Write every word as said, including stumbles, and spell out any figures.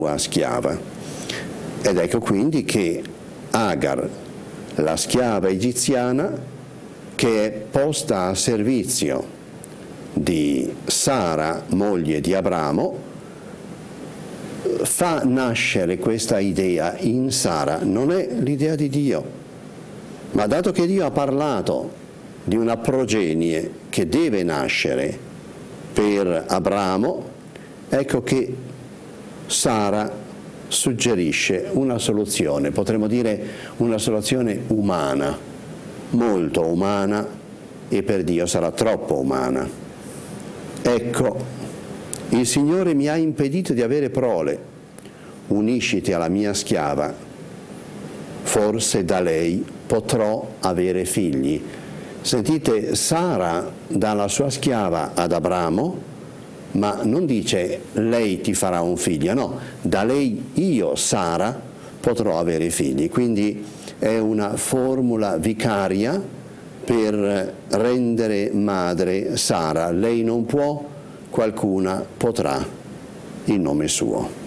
sua schiava. Ed ecco quindi che Agar, la schiava egiziana, che è posta a servizio di Sara, moglie di Abramo, fa nascere questa idea in Sara. Non è l'idea di Dio, ma dato che Dio ha parlato di una progenie che deve nascere per Abramo, ecco che Sara suggerisce una soluzione, potremmo dire una soluzione umana, molto umana, e per Dio sarà troppo umana. Ecco, il Signore mi ha impedito di avere prole, unisciti alla mia schiava, forse da lei potrò avere figli. Sentite, Sara dà la sua schiava ad Abramo, ma non dice lei ti farà un figlio, no, da lei io, Sara, potrò avere figli. Quindi è una formula vicaria per rendere madre Sara. Lei non può, qualcuna potrà, in nome suo.